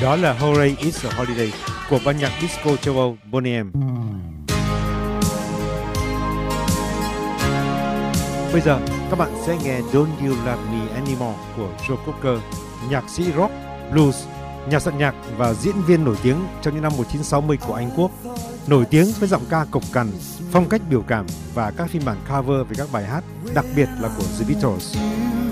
Đó là Hooray It's a Holiday của ban nhạc disco châu Âu Boney M. Bây giờ các bạn sẽ nghe Don't You Love Me Anymore của Joe Cocker, nhạc sĩ rock, blues, nhà soạn nhạc và diễn viên nổi tiếng trong những năm 1960 của Anh Quốc, nổi tiếng với giọng ca cộc cằn, phong cách biểu cảm và các phiên bản cover về các bài hát, đặc biệt là của The Beatles.